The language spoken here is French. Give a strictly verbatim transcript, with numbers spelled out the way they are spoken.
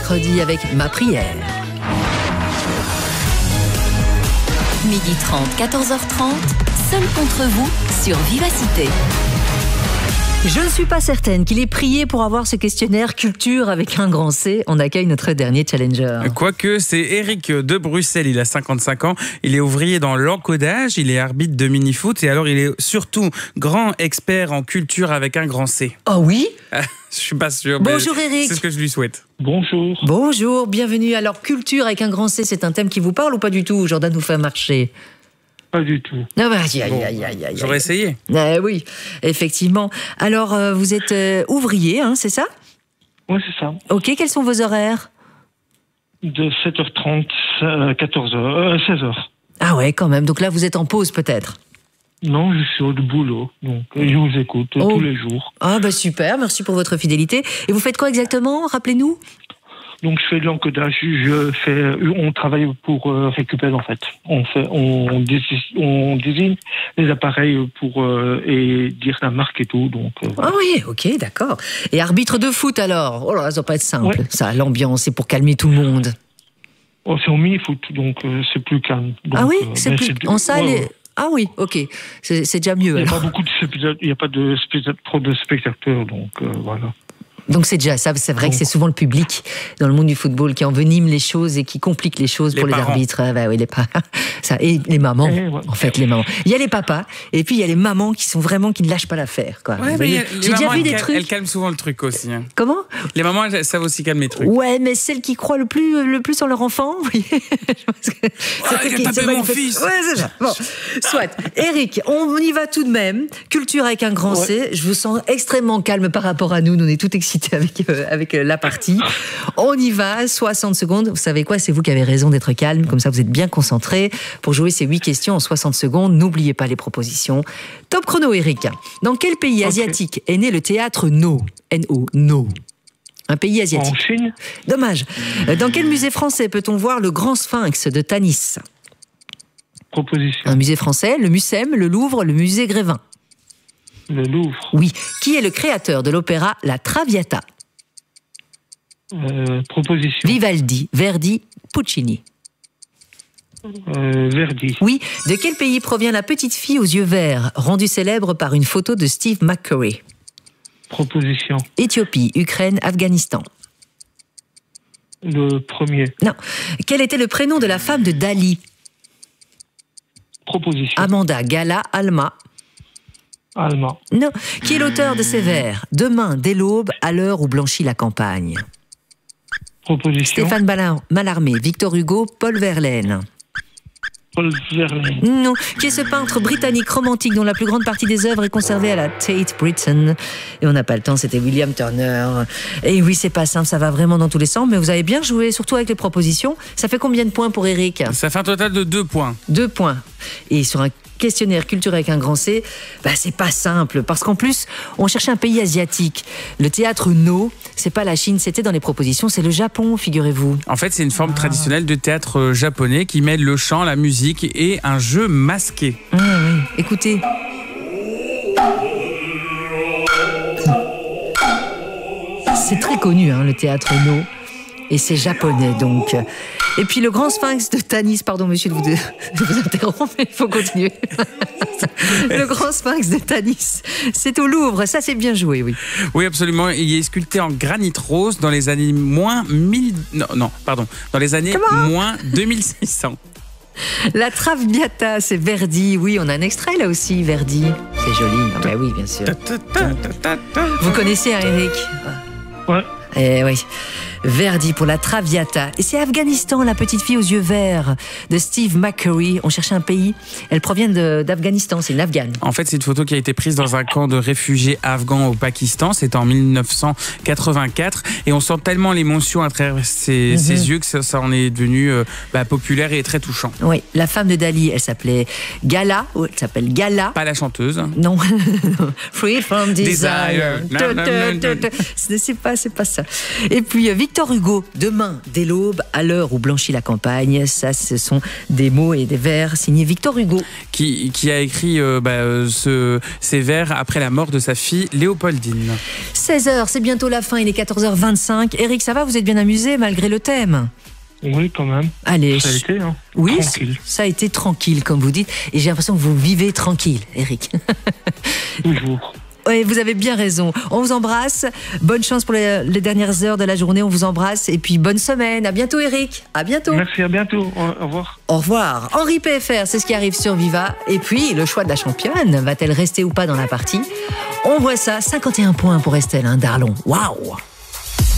mercredi avec ma prière. midi trente, quatorze heures trente, seul contre vous sur Vivacité. Je ne suis pas certaine qu'il ait prié pour avoir ce questionnaire culture avec un grand C. On accueille notre dernier challenger. Quoique, c'est Eric de Bruxelles, il a cinquante-cinq ans, il est ouvrier dans l'encodage, il est arbitre de mini-foot et alors il est surtout grand expert en culture avec un grand C. Oh oui? Je suis pas sûr. Bonjour Eric. C'est ce que je lui souhaite. Bonjour. Bonjour, bienvenue. Alors, culture avec un grand C, c'est un thème qui vous parle ou pas du tout? Jordan nous fait marcher. Pas du tout. Ah bah, aïe, aïe, Bon, aïe, aïe, aïe, J'aurais aïe. essayé. Euh, oui, effectivement. Alors, euh, vous êtes euh, ouvrier, hein, c'est ça? Oui, c'est ça. Ok, quels sont vos horaires? De sept heures trente à quatorze heures, euh, seize heures. Ah ouais, quand même. Donc là, vous êtes en pause peut-être? Non, je suis au boulot, donc euh, je vous écoute euh, Oh. tous les jours. Ah bah super, merci pour votre fidélité. Et vous faites quoi exactement? Rappelez-nous. Donc je fais de l'encodage, je fais, on travaille pour euh, récupérer en fait. On fait, on, désigne, on désigne les appareils pour euh, et dire la marque et tout. Donc. Euh, voilà. Ah oui, ok, d'accord. Et arbitre de foot alors? Oh là, ça va pas être simple. Ouais. Ça, l'ambiance, c'est pour calmer tout le monde. Oh, c'est en mini-foot, donc euh, c'est plus calme. Donc, ah oui, euh, c'est mais plus c'est- en salle. ouais, et- ouais. Ah oui, ok, c'est c'est déjà mieux. Il n'y a alors. pas beaucoup de spectateurs, il n'y a pas de spectateurs- trop de spectateurs, donc euh, voilà. Donc c'est déjà ça. C'est vrai que c'est souvent le public dans le monde du football qui envenime les choses et qui complique les choses Les pour les parents. arbitres. Ah bah oui, les parents. Ça, et les mamans. Eh ouais. En fait, les mamans. Il y a les papas et puis il y a les mamans qui sont vraiment qui ne lâchent pas l'affaire. Quoi. Vous Ouais, mais voyez. y a- les J'ai déjà mamans, vu elles des cal- trucs. Elles calment souvent le truc aussi. hein. Comment? Les mamans, elles savent aussi calmer le truc. Ouais, mais celles qui croient le plus, le plus en leur enfant, vous voyez. Je pense que c'est celles il a qui tapé se mon manifestent. fils. Ouais, c'est ça. Bon, soit. Eric, on y va tout de même. Culture avec un grand C. Je vous sens extrêmement calme par rapport à nous. Nous, on est tout excités avec, euh, avec euh, la partie. On y va, soixante secondes. Vous savez quoi? C'est vous qui avez raison d'être calme. Comme ça, vous êtes bien concentrés pour jouer ces huit questions en soixante secondes. N'oubliez pas les propositions. Top chrono, Eric. Dans quel pays Ok. asiatique est né le théâtre No? N O, No. Un pays asiatique. En Chine, Dommage. Dans quel musée français peut-on voir le Grand Sphinx de Tanis? proposition. Un musée français, le Mucem, le Louvre, le musée Grévin. Le Louvre, Oui. Qui est le créateur de l'opéra La Traviata? euh, proposition. Vivaldi, Verdi, Puccini. Euh, Verdi, Oui. De quel pays provient la petite fille aux yeux verts, rendue célèbre par une photo de Steve McCurry? proposition. Éthiopie, Ukraine, Afghanistan. Le premier, Non. Quel était le prénom de la femme de Dali? proposition. Amanda, Gala, Alma. Allemand, Non. Qui est l'auteur de ces vers? Demain, dès l'aube, à l'heure où blanchit la campagne. proposition. Stéphane Ballard- Mallarmé, Victor Hugo, Paul Verlaine. Paul Verlaine, Non. Qui est ce peintre britannique romantique dont la plus grande partie des œuvres est conservée à la Tate Britain? Et on n'a pas le temps, c'était William Turner. Et oui, c'est pas simple, ça va vraiment dans tous les sens, mais vous avez bien joué, surtout avec les propositions. Ça fait combien de points pour Eric? Ça fait un total de deux points. Deux points. Et sur un questionnaire culturel avec un grand C, bah c'est pas simple, parce qu'en plus, on cherchait un pays asiatique. Le théâtre No, c'est pas la Chine, c'était dans les propositions, c'est le Japon, figurez-vous. En fait, c'est une forme traditionnelle de théâtre euh, japonais qui mêle le chant, la musique et un jeu masqué. Ah oui, écoutez. C'est très connu, hein, le théâtre No. Et c'est japonais, donc. Et puis le grand sphinx de Tanis, pardon monsieur de vous, de vous interrompre, mais il faut continuer. Le grand sphinx de Tanis, c'est au Louvre, ça c'est bien joué, oui. Oui, absolument. Il est sculpté en granit rose dans les années moins mille... Non, non, pardon. Dans les années moins deux mille six cents. La Traviata, c'est Verdi, oui, on a un extrait là aussi, Verdi. C'est joli, ah, bah oui, bien sûr. Vous connaissez, hein, Eric? ouais. Eh oui, Verdi pour la Traviata. Et c'est Afghanistan, la petite fille aux yeux verts de Steve McCurry. On cherchait un pays. Elle provient de- d'Afghanistan, c'est une Afghane. En fait, c'est une photo qui a été prise dans un camp de réfugiés afghans au Pakistan. C'était en mille neuf cent quatre-vingt-quatre. Et on sent tellement l'émotion à travers ses, Mm-hmm. ses yeux que ça, ça en est devenu euh, bah, populaire et très touchant. Oui, la femme de Dali, elle s'appelait Gala. ou Elle s'appelle Gala. Pas la chanteuse. Non, Free from Desire. Desire. Non, non, non, non. C'est pas, c'est pas ça. Et puis euh, Victor Victor Hugo, demain, dès l'aube, à l'heure où blanchit la campagne. Ça, ce sont des mots et des vers signés Victor Hugo. Qui, qui a écrit euh, bah, euh, ce, ces vers après la mort de sa fille Léopoldine. seize heures, c'est bientôt la fin, il est quatorze heures vingt-cinq. Eric, ça va, vous êtes bien amusé malgré le thème? Oui, quand même. Allez. Ça a été, hein. Oui, Tranquille. ça a été tranquille, comme vous dites. Et j'ai l'impression que vous vivez tranquille, Eric. Toujours. Oui, vous avez bien raison. On vous embrasse. Bonne chance pour les, les dernières heures de la journée. On vous embrasse. Et puis, bonne semaine. À bientôt, Eric. À bientôt. Merci, à bientôt. Au, au revoir. Au revoir. Henri P F R, c'est ce qui arrive sur Viva. Et puis, le choix de la championne. Va-t-elle rester ou pas dans la partie? On voit ça. cinquante et un points pour Estelle, hein, Darlon. Waouh!